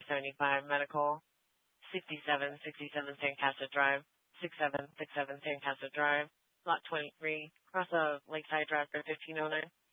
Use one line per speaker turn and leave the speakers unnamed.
75 Medical, 6767 Sandcastle Drive, 6767 Sandcastle Drive, Lot 23, cross of Lakeside Drive for 1509.